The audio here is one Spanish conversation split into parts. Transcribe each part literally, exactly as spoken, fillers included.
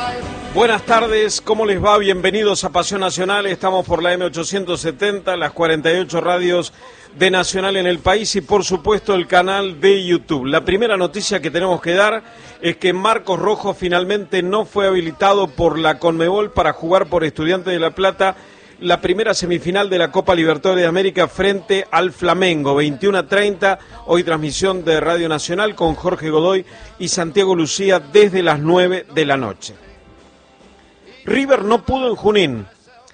Buenas tardes, ¿cómo les va? Bienvenidos a Pasión Nacional, estamos por la eme ochocientos setenta, las cuarenta y ocho radios de Nacional en el país y por supuesto el canal de YouTube. La primera noticia que tenemos que dar es que Marcos Rojo finalmente no fue habilitado por la Conmebol para jugar por Estudiantes de La Plata la primera semifinal de la Copa Libertadores de América frente al Flamengo, veintiuno a treinta, hoy transmisión de Radio Nacional con Jorge Godoy y Santiago Lucía desde las nueve de la noche. River no pudo en Junín,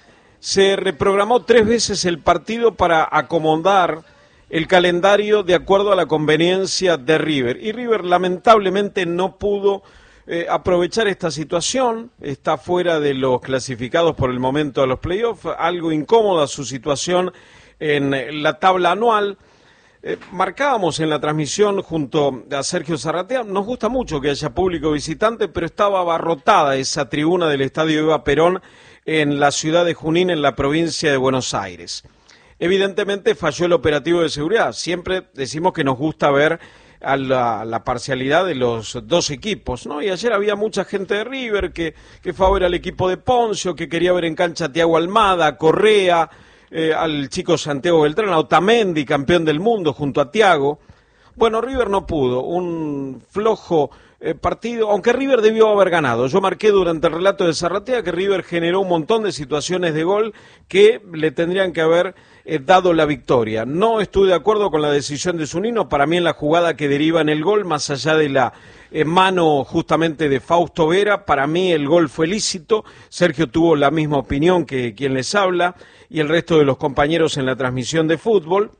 se reprogramó tres veces el partido para acomodar el calendario de acuerdo a la conveniencia de River, y River lamentablemente no pudo eh, aprovechar esta situación, está fuera de los clasificados por el momento a los playoffs, algo incómoda su situación en la tabla anual. Eh, marcábamos en la transmisión junto a Sergio Zarratea, nos gusta mucho que haya público visitante, pero estaba abarrotada esa tribuna del Estadio Eva Perón en la ciudad de Junín, en la provincia de Buenos Aires. Evidentemente falló el operativo de seguridad, siempre decimos que nos gusta ver a la, la parcialidad de los dos equipos, ¿no? Y ayer había mucha gente de River que, que fue a ver al equipo de Poncio, que quería ver en cancha a Thiago Almada, Correa, Eh, al chico Santiago Beltrán, a Otamendi, campeón del mundo, junto a Thiago. Bueno, River no pudo, un flojo eh, partido, aunque River debió haber ganado. Yo marqué durante el relato de Zarratea que River generó un montón de situaciones de gol que le tendrían que haber eh, dado la victoria. No estuve de acuerdo con la decisión de Zunino, para mí en la jugada que deriva en el gol, más allá de la eh, mano justamente de Fausto Vera, para mí el gol fue lícito. Sergio tuvo la misma opinión que quien les habla y el resto de los compañeros en la transmisión de fútbol,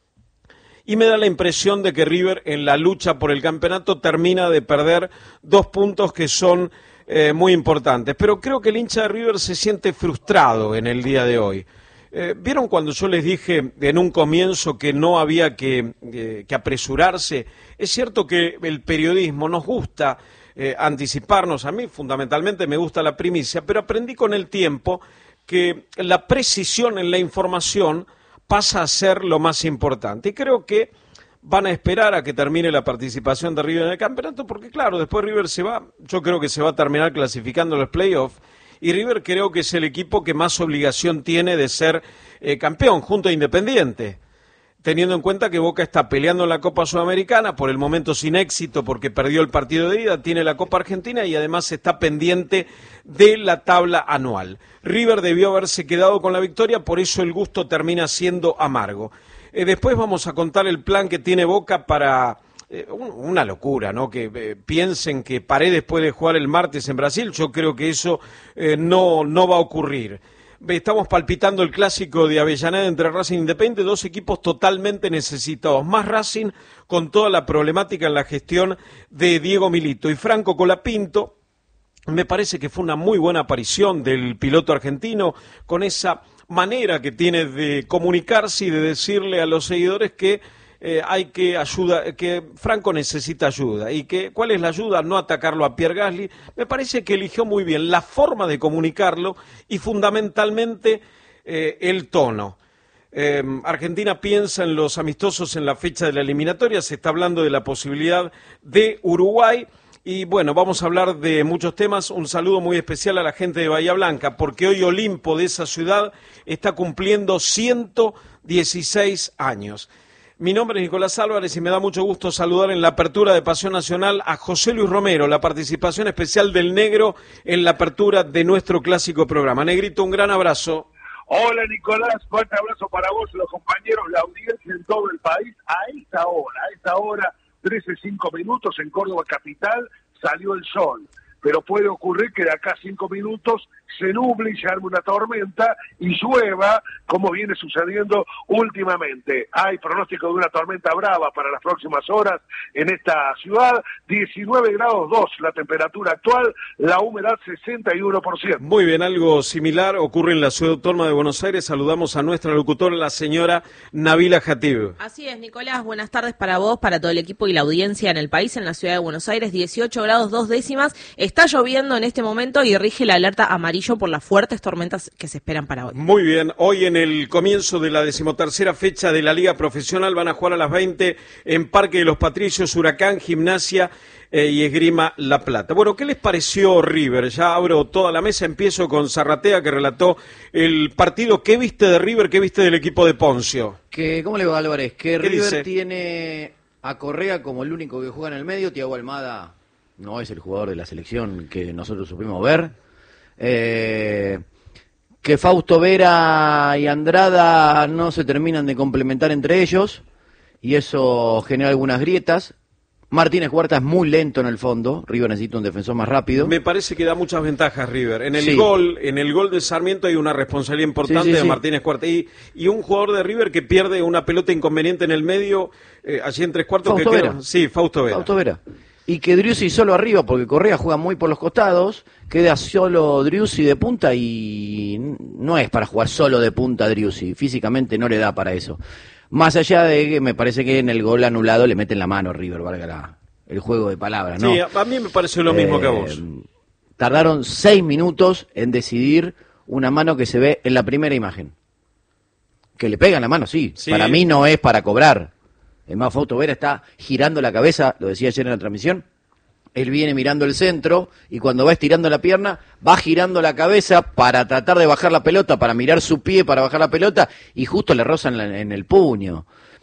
y me da la impresión de que River en la lucha por el campeonato termina de perder dos puntos que son eh, muy importantes, pero creo que el hincha de River se siente frustrado en el día de hoy. Eh, ¿Vieron cuando yo les dije en un comienzo que no había que, eh, que apresurarse? Es cierto que el periodismo nos gusta eh, anticiparnos, a mí fundamentalmente me gusta la primicia, pero aprendí con el tiempo que la precisión en la información pasa a ser lo más importante. Y creo que van a esperar a que termine la participación de River en el campeonato, porque claro, después River se va, yo creo que se va a terminar clasificando los playoffs, y River creo que es el equipo que más obligación tiene de ser eh, campeón, junto a Independiente, teniendo en cuenta que Boca está peleando en la Copa Sudamericana, por el momento sin éxito porque perdió el partido de ida, tiene la Copa Argentina y además está pendiente de la tabla anual. River debió haberse quedado con la victoria, por eso el gusto termina siendo amargo. Eh, después vamos a contar el plan que tiene Boca para eh, un, una locura, ¿no? Que eh, piensen que Paredes puede jugar el martes en Brasil, yo creo que eso eh, no, no va a ocurrir. Estamos palpitando el clásico de Avellaneda entre Racing e Independiente, dos equipos totalmente necesitados, más Racing con toda la problemática en la gestión de Diego Milito. Y Franco Colapinto, me parece que fue una muy buena aparición del piloto argentino, con esa manera que tiene de comunicarse y de decirle a los seguidores que Eh, hay que ayuda, que Franco necesita ayuda, y que ¿cuál es la ayuda? No atacarlo a Pierre Gasly. Me parece que eligió muy bien la forma de comunicarlo y fundamentalmente eh, el tono. Eh, Argentina piensa en los amistosos en la fecha de la eliminatoria, se está hablando de la posibilidad de Uruguay. Y bueno, vamos a hablar de muchos temas. Un saludo muy especial a la gente de Bahía Blanca, porque hoy Olimpo de esa ciudad está cumpliendo ciento dieciséis años. Mi nombre es Nicolás Álvarez y me da mucho gusto saludar en la apertura de Pasión Nacional a José Luis Romero, la participación especial del Negro en la apertura de nuestro clásico programa. Negrito, un gran abrazo. Hola Nicolás, fuerte abrazo para vos, los compañeros, la audiencia en todo el país. A esta hora, a esta hora, trece cinco minutos en Córdoba capital, salió el sol. Pero puede ocurrir que de acá a cinco minutos se nuble y se arme una tormenta y llueva, como viene sucediendo últimamente. Hay pronóstico de una tormenta brava para las próximas horas en esta ciudad, diecinueve grados dos la temperatura actual, la humedad sesenta y uno por ciento. Muy bien, algo similar ocurre en la ciudad autónoma de Buenos Aires. Saludamos a nuestra locutora, la señora Nabila Jatib. Así es, Nicolás, buenas tardes para vos, para todo el equipo y la audiencia en el país, en la ciudad de Buenos Aires, dieciocho grados dos décimas. Está lloviendo en este momento y rige la alerta amarilla amarillo por las fuertes tormentas que se esperan para hoy. Muy bien, hoy en el comienzo de la decimotercera fecha de la Liga Profesional van a jugar a las veinte en Parque de los Patricios, Huracán, Gimnasia eh, y Esgrima La Plata. Bueno, ¿qué les pareció River? Ya abro toda la mesa, empiezo con Zarratea, que relató el partido. ¿Qué viste de River? ¿Qué viste del equipo de Poncio? Que, ¿Cómo le va, Álvarez? Que River dice? tiene a Correa como el único que juega en el medio. Thiago Almada no es el jugador de la selección que nosotros supimos ver. Eh, que Fausto Vera y Andrada no se terminan de complementar entre ellos y eso genera algunas grietas. Martínez Huerta es muy lento en el fondo. River necesita un defensor más rápido. Me parece que da muchas ventajas River. En el Sí. gol, en el gol de Sarmiento hay una responsabilidad importante Sí, sí, de sí. Martínez Huerta y, y un jugador de River que pierde una pelota inconveniente en el medio, eh, allí en tres cuartos. Fausto que queda- Vera. Sí, Fausto Vera. Fausto Vera. Y que Driussi solo arriba, porque Correa juega muy por los costados, queda solo Driussi de punta y no es para jugar solo de punta Driussi, físicamente no le da para eso. Más allá de que me parece que en el gol anulado le meten la mano River, valga la, el juego de palabras, ¿no? Sí, a, a mí me pareció lo mismo Eh, que a vos. Tardaron seis minutos en decidir una mano que se ve en la primera imagen. Que le pegan la mano, sí. Sí. Para mí no es para cobrar. Es más, Fausto Vera está girando la cabeza, lo decía ayer en la transmisión. Él viene mirando el centro y cuando va estirando la pierna, va girando la cabeza para tratar de bajar la pelota, para mirar su pie para bajar la pelota y justo le rozan en, en el puño.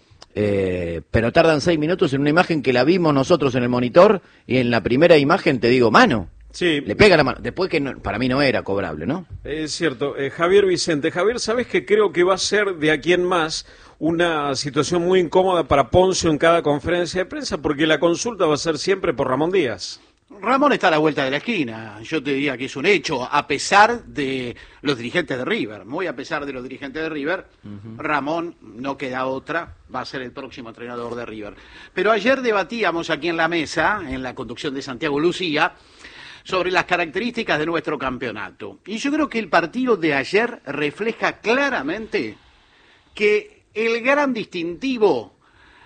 Eh, pero tardan seis minutos en una imagen que la vimos nosotros en el monitor y en la primera imagen te digo, mano. Sí, Le pega la mano. Después que no- para mí no era cobrable, ¿no? es cierto. Eh, Javier Vicente. Javier, ¿sabes que creo que va a ser de aquí en más una situación muy incómoda para Poncio en cada conferencia de prensa? Porque la consulta va a ser siempre por Ramón Díaz. Ramón está a la vuelta de la esquina, yo te diría que es un hecho, a pesar de los dirigentes de River, muy a pesar de los dirigentes de River, uh-huh. Ramón no queda otra, va a ser el próximo entrenador de River. Pero ayer debatíamos aquí en la mesa, en la conducción de Santiago Lucía, sobre las características de nuestro campeonato. Y yo creo que el partido de ayer refleja claramente que el gran distintivo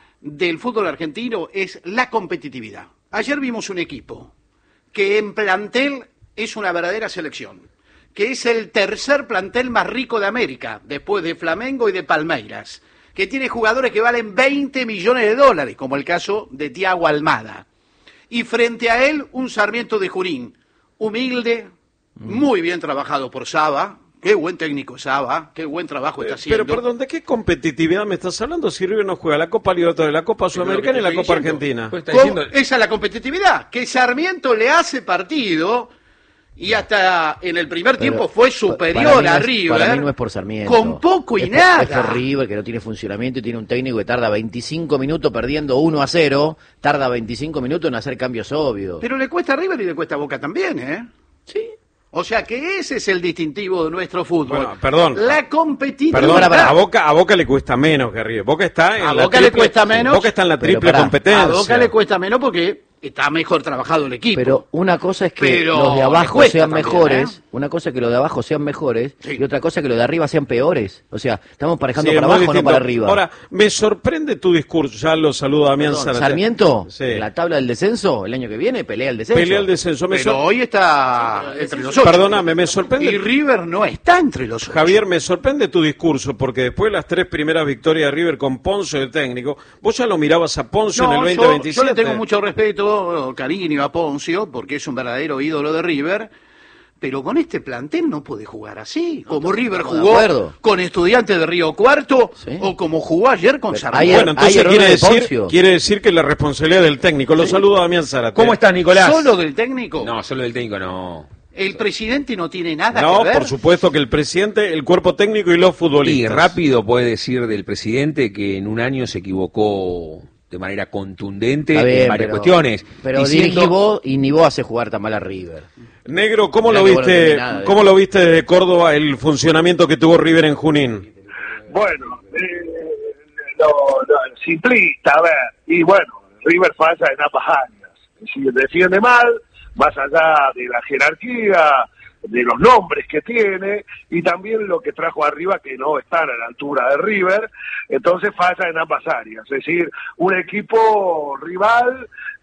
del fútbol argentino es la competitividad. Ayer vimos un equipo que en plantel es una verdadera selección, que es el tercer plantel más rico de América, después de Flamengo y de Palmeiras, que tiene jugadores que valen veinte millones de dólares, como el caso de Thiago Almada. Y frente a él, un Sarmiento de Junín, humilde, muy bien trabajado por Saba. Qué buen técnico Saba, qué buen trabajo está haciendo. Pero perdón, ¿de qué competitividad me estás hablando si River no juega la Copa Libertadores, la Copa Sudamericana y la Copa Argentina? Pues ¿Cómo? Esa es la competitividad, que Sarmiento le hace partido y hasta en el primer tiempo Pero, fue superior para mí no a es- River. Para mí no es por Sarmiento. Con poco y es nada. Por, es por River, que no tiene funcionamiento y tiene un técnico que tarda veinticinco minutos perdiendo uno a cero, tarda veinticinco minutos en hacer cambios obvios. Pero le cuesta a River y le cuesta a Boca también, ¿eh? Sí. O sea que ese es el distintivo de nuestro fútbol. Bueno, perdón. La competitividad. Perdón, Para, para. a Boca, a Boca le cuesta menos que a River. Boca está en A la Boca le triple- cuesta menos, Boca está en la pero triple pará. competencia. A Boca le cuesta menos porque está mejor trabajado el equipo. Pero una cosa es que Pero los de le abajo cuesta sean también, mejores, ¿eh? una cosa es que los de abajo sean mejores Sí. y otra cosa es que los de arriba sean peores. O sea, estamos parejando Sí, para es muy abajo, no distinto. para arriba. Ahora, me sorprende tu discurso. Ya lo saludo a Damián Perdón, Zárate. Sarmiento, Sí. en la tabla del descenso, el año que viene pelea el descenso. Pelea el descenso. Me Pero sor- hoy está entre los ocho. Perdóname, me sorprende. Y River no está entre los ocho. Javier, me sorprende tu discurso, porque después de las tres primeras victorias de River con Poncio de técnico, vos ya lo mirabas a Poncio No, en el yo- veinte veintisiete. Yo, le tengo mucho respeto, cariño a Poncio, porque es un verdadero ídolo de River, pero con este plantel no puede jugar así. Como River estamos de jugó acuerdo. con Estudiantes de Río Cuarto, Sí. o como jugó ayer con Pero Sarmiento. ayer- Bueno, entonces hay quiere errores de decir, Poncio. quiere decir que la responsabilidad del técnico. Lo saludo a Damián Zárate. ¿Cómo estás, Nicolás? ¿Solo del técnico? No, solo del técnico no. El presidente no tiene nada No, que ver. por supuesto que el presidente, el cuerpo técnico y los Y futbolistas. rápido puede decir del presidente que en un año se equivocó de manera contundente Está bien, en varias pero- cuestiones. Pero diciendo- dirigí vos y ni vos hace jugar tan mal a River. Negro, ¿cómo Mirá lo que vos no viste? entendés nada de ¿Cómo eso. lo viste desde Córdoba el funcionamiento que tuvo River en Junín? Bueno, eh, lo, lo simplista, a ver, y bueno, River falla en ambas áreas. Si defiende mal, más allá de la jerarquía, de los nombres que tiene, y también lo que trajo arriba que no están a la altura de River, entonces falla en ambas áreas. Es decir, un equipo rival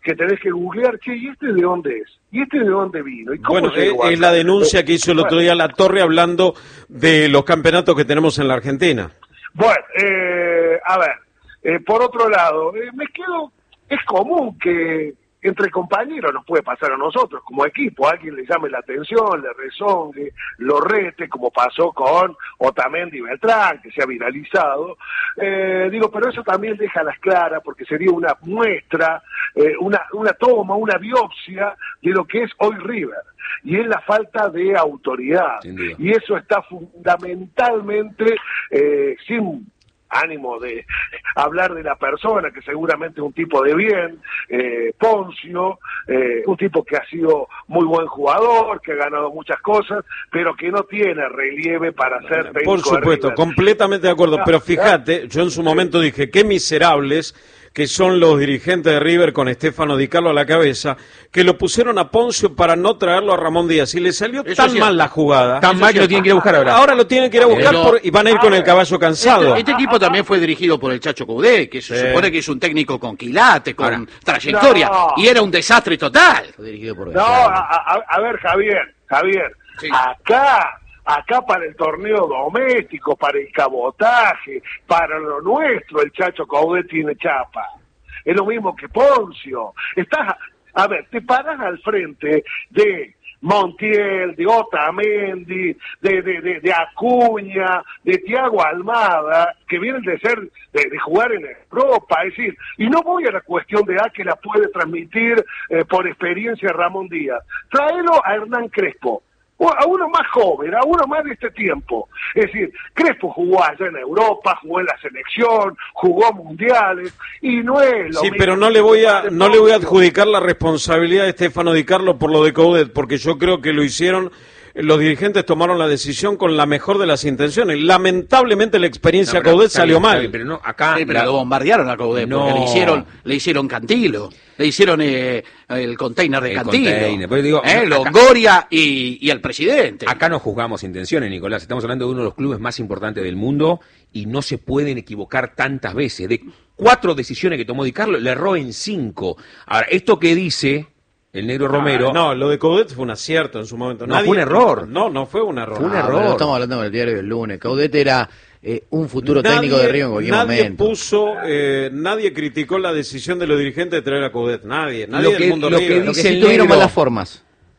que tenés que googlear, che, ¿y este de dónde es? ¿Y este de dónde vino? ¿Y cómo Bueno, llegó es, es acá? la denuncia que hizo el otro día La Torre hablando de los campeonatos que tenemos en la Argentina. Bueno, eh, a ver, eh, por otro lado, eh, me quedo, es común que entre compañeros nos puede pasar a nosotros como equipo, alguien le llame la atención, le rezongue, lo rete, como pasó con Otamendi y Beltrán, que se ha viralizado. Eh, digo, pero eso también deja las claras, porque sería una muestra, eh, una, una toma, una biopsia de lo que es hoy River. Y es la falta de autoridad. Y eso está fundamentalmente eh, sin ánimo de hablar de la persona, que seguramente es un tipo de bien, eh, Poncio, eh, un tipo que ha sido muy buen jugador, que ha ganado muchas cosas, pero que no tiene relieve para ser técnico. Por supuesto, de completamente de acuerdo, pero fíjate, yo en su momento dije, qué miserables que son los dirigentes de River con Stefano Di Carlo a la cabeza, que lo pusieron a Poncio para no traerlo a Ramón Díaz, y le salió Eso tan mal la jugada. Tan mal que lo tienen que ir a buscar ahora. Ahora lo tienen que ir a buscar Pero- por- y van a ir con el caballo cansado. Este, este equipo también fue dirigido por el Chacho Coudet, que se Sí. supone que es un técnico con quilate, con Ahora. trayectoria, No. y era un desastre total. Fue dirigido por No, Beltrán. a, a- a ver, Javier, Javier, Sí. acá, acá para el torneo doméstico, para el cabotaje, para lo nuestro, el Chacho Coudet tiene chapa. Es lo mismo que Poncio. Estás, a ver, te paras al frente de Montiel, de Otamendi, de, de, de, de Acuña, de Thiago Almada, que vienen de ser, de, de jugar en Europa, es decir, y no voy a la cuestión de A que la puede transmitir eh, por experiencia Ramón Díaz. Tráelo a Hernán Crespo, o a uno más joven, a uno más de este tiempo. Es decir, Crespo jugó allá en Europa, jugó en la selección, jugó mundiales, y no es lo Sí, mismo pero no que le voy a jugar en no le voy a Poncio. adjudicar la responsabilidad de Stefano Di Carlo por lo de Coudet, porque yo creo que lo hicieron, los dirigentes tomaron la decisión con la mejor de las intenciones. Lamentablemente la experiencia No, pero Coudet está salió bien, está mal. bien, pero no, acá Sí, pero la- lo bombardearon a Coudet, No. porque le hicieron, le hicieron Cantilo, le hicieron eh, el container de El Cantilo, container, pero digo, eh, acá- Longoria y, y el presidente. acá no juzgamos intenciones, Nicolás. Estamos hablando de uno de los clubes más importantes del mundo y no se pueden equivocar tantas veces. De cuatro decisiones que tomó Di Carlo, le erró en cinco. Ahora, esto que dice el negro Romero... Ah, no, lo de Coudet fue un acierto en su momento. No, fue un error. No, no fue un error. Fue un Ah, error. pero no estamos hablando del diario del lunes. Coudet era eh, un futuro Nadie- técnico de River en cualquier nadie momento. puso, eh, nadie criticó la decisión de los dirigentes de traer a Coudet. Nadie, nadie Lo del que- mundo lo que River. Lo que dice sí el tuvieron negro- malas formas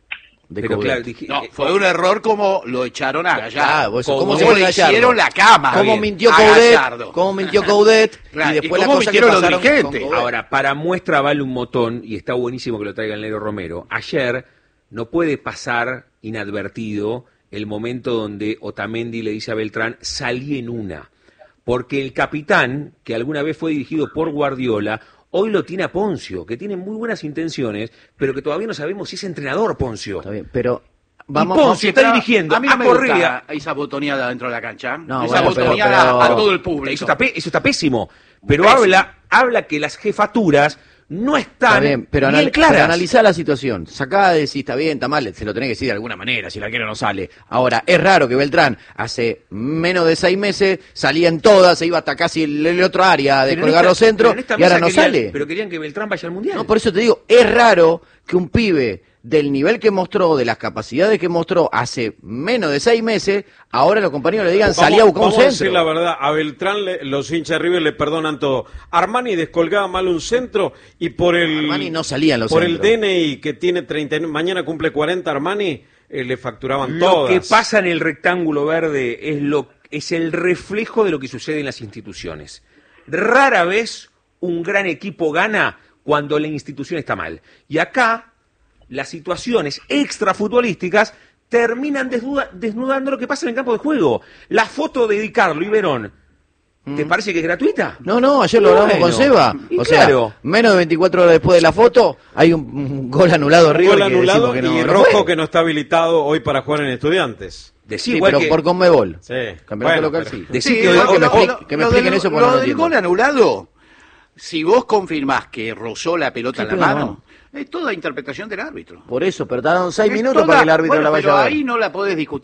de Pero Coudet. claro, dije- No, eh, fue un error como lo echaron a Gallardo. Ah, vos- como ¿cómo se le fue Gallardo? hicieron la cama. ¿Cómo bien. mintió A Coudet? Gallardo. ¿Cómo mintió Coudet? Claro, y después ¿y las cómo cosas que mintieron los pasaron con dirigentes? Coudet. Ahora, para muestra vale un montón, y está buenísimo que lo traiga el negro Romero. Ayer no puede pasar inadvertido el momento donde Otamendi le dice a Beltrán, salí en una. Porque el capitán, que alguna vez fue dirigido por Guardiola, hoy lo tiene a Poncio, que tiene muy buenas intenciones, pero que todavía no sabemos si es entrenador Poncio. Está bien, pero Y vamos... Poncio está Pero dirigiendo a mí no a me Correa. gusta esa botoneada dentro de la cancha. No, esa bueno, pero- botoneada pero- a todo el público. Eso está, pe- eso está pésimo. Pero Pésimo. habla habla que las jefaturas no están Está bien, pero, bien anal- claras. pero analizá la situación. Sacá de si está bien, está mal, se lo tenés que decir de alguna manera, si el arquero no sale. Ahora, es raro que Beltrán hace menos de seis meses salía en todas, se iba hasta casi el, el otro área de Pero en colgar esta- los centros pero en esta y ahora mesa no querían- sale. Pero querían que Beltrán vaya al Mundial. No, por eso te digo, es raro que un pibe del nivel que mostró, de las capacidades que mostró hace menos de seis meses, ahora los compañeros le digan, Vamos- salí a buscar un vamos a decir centro. la verdad, a Beltrán le- los hinchas de River le perdonan todo. Armani descolgaba mal un centro y por el Armani no salía en los por centros. el D N I que tiene treinta y nueve, mañana cumple cuarenta Armani, eh, le facturaban Lo todas. que pasa en el rectángulo verde es lo es el reflejo de lo que sucede en las instituciones. Rara vez un gran equipo gana cuando la institución está mal. Y acá las situaciones extrafutbolísticas terminan desnuda- desnudando lo que pasa en el campo de juego. La foto de Di Carlo y Verón, ¿te parece que es gratuita? No, no, ayer lo hablamos Bueno, con Seba. y O claro. sea, menos de veinticuatro horas después de la foto, hay un, un gol anulado de Un River gol que anulado decimos que no, y no Rojo fue. que no está habilitado hoy para jugar en Estudiantes. Decir Sí, igual pero que, por Conmebol. Sí. Campeonato Bueno, local, pero- sí. decir Sí, que lo- hoy- que me lo- explique- lo- que me lo expliquen del- eso porque lo no lo del entiendo. gol anulado, si vos confirmás que rozó la pelota Sí, en la pero la mano, mano. es toda interpretación del árbitro. Por eso, pero tardaron seis Es minutos toda- para que el árbitro bueno, la vaya pero a ver. ahí no la podés discutir.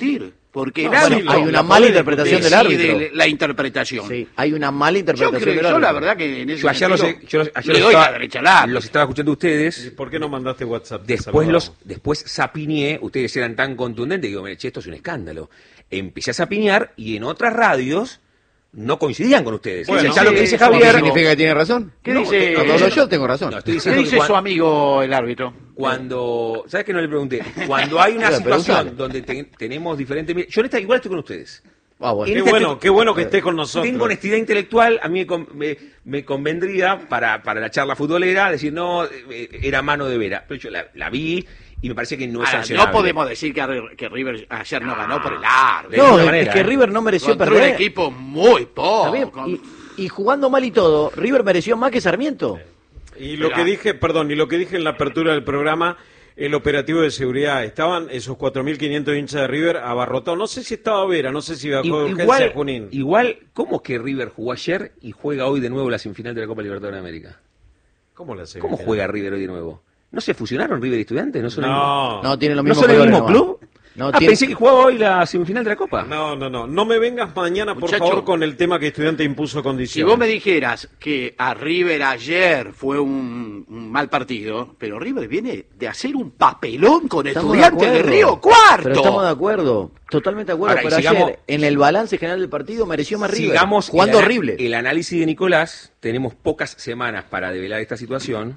Porque el No, árbitro, bueno, hay una la mala podés interpretación del decide árbitro. la interpretación. Sí, hay una mala Yo interpretación creo, del yo árbitro. la verdad que en ese Yo ayer, los, sentido, yo los- ayer le los doy estaba, la derecha al árbitro. los estaba escuchando a ustedes. ¿Por qué no mandaste WhatsApp? Te Después saludamos. los, después zapineé, ustedes eran tan contundentes, digo, che, esto es un escándalo. Empecé a zapinear y en otras radios no coincidían con ustedes. Bueno, O sea, ya lo que sí, dice eso ¿Qué Javier, significa que tiene razón? ¿Qué No, dice, Cuando hablo yo tengo razón. no, estoy ¿qué diciendo dice que cuan- su amigo el árbitro? cuando, ¿sabes que no le pregunté? Cuando hay una Pero situación preguntale. donde te- tenemos diferentes, yo en esta igual estoy con ustedes. Ah, bueno. En Qué esta bueno, te- qué bueno que estés con nosotros. Tengo honestidad intelectual, a mí me, con- me- me convendría para, para la charla futbolera decir, no, eh, era mano de Vera. Pero yo la, la vi y me parece que no es Ahora, sancionable. no podemos decir que, River- que River ayer no ganó por el árbitro. de No, ninguna es, manera, es que ¿eh? River no mereció Contra perder. un equipo muy Está poco. bien, Y, y jugando mal y todo, River mereció más que Sarmiento. Y lo Pero- que dije, perdón, y lo que dije en la apertura del programa, el operativo de seguridad, estaban esos cuatro mil quinientos hinchas de River abarrotados. No sé si estaba Vera, no sé si bajó de I- urgencia Igual, Junín. igual, ¿cómo es que River jugó ayer y juega hoy de nuevo la semifinal de la Copa Libertadores de América? ¿Cómo la ¿Cómo juega River hoy de nuevo? ¿No se fusionaron River y Estudiantes? ¿No son el mismo, No, No, tienen los ¿no mismos son el colores mismo nomás. club? No, ah, tiene- pensé que jugaba hoy la semifinal de la Copa. no, no, no. No me vengas mañana, por Muchacho, favor, con el tema que Estudiante impuso Si condiciones. vos me dijeras que a River ayer fue un, un mal partido, pero River viene de hacer un papelón con Estamos de Estudiantes de, acuerdo. Río Cuarto. Pero estamos de acuerdo, totalmente de acuerdo. Ahora, y pero sigamos- ayer, en el balance general del partido, mereció más River. Sigamos jugando el ana- horrible. El análisis de Nicolás, tenemos pocas semanas para develar esta situación.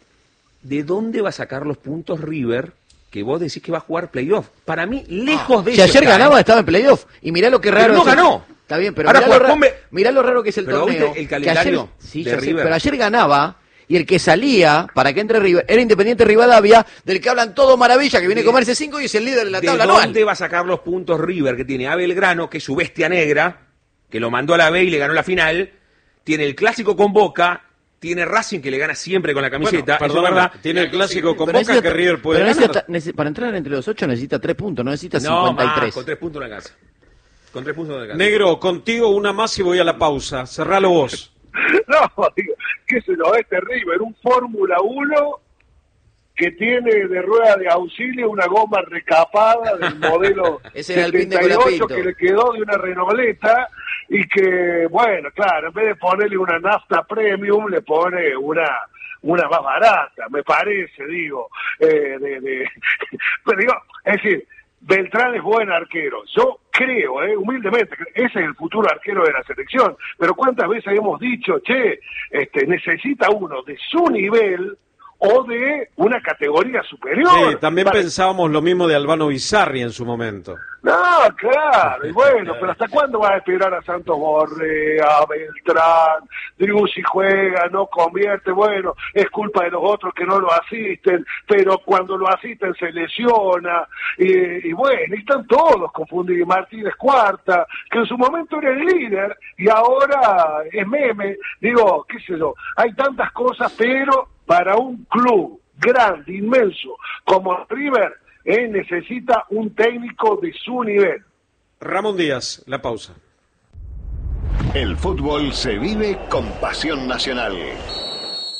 ¿De dónde va a sacar los puntos River que vos decís que va a jugar playoff? Para mí, lejos de Si eso ayer está, ganaba, ¿eh? estaba en playoff. Y mirá lo que raro Pero no es el- ganó. Está bien, pero Ahora mirá, lo raro, corresponde- mirá lo raro que es el Pero torneo. ¿viste el que calendario ayer, sí, de ya sé, River? pero ayer ganaba y el que salía para que entre River era Independiente Rivadavia, del que hablan todo maravilla, que viene a De- comerse cinco y es el líder de la ¿De tabla dónde anual. va a sacar los puntos River que tiene a Belgrano, que es su bestia negra, que lo mandó a la B y le ganó la final? Tiene el clásico con Boca, tiene Racing que le gana siempre con la Bueno, camiseta, eso es perdóname, verdad. tiene el clásico con Pero Boca necesita- que River puede pero ganar. necesita- nece- para entrar entre los ocho necesita tres puntos, no necesita No, cincuenta y más, tres. con tres puntos en la casa. Con tres puntos en la casa. Negro, contigo una más y voy a la pausa. Cerralo vos. No, digo, qué sé yo, este River, un Fórmula uno que tiene de rueda de auxilio una goma recapada del modelo Ese era el pin de setenta y ocho Colapinto. que le quedó de una Renauleta y que, bueno, claro, en vez de ponerle una nafta premium, le pone una una más barata, me parece, digo. Eh, de, de... Pero digo, es decir, Beltrán es buen arquero. Yo creo, eh, humildemente, que ese es el futuro arquero de la selección. Pero ¿cuántas veces hemos dicho, che, este, necesita uno de su nivel o de una categoría superior? Sí, también Para- pensábamos lo mismo de Albano Bizarri en su momento. No, claro, y bueno, pero ¿hasta cuándo vas a esperar a Santos Borrea, a Beltrán? Driussi juega, no convierte, bueno, es culpa de los otros que no lo asisten, pero cuando lo asisten se lesiona, y, y bueno, y están todos confundidos. Martínez Cuarta, que en su momento era el líder, y ahora es meme, digo, qué sé yo, hay tantas cosas, pero para un club grande, inmenso, como River, Eh, necesita un técnico de su nivel. Ramón Díaz, la pausa. El fútbol se vive con pasión nacional.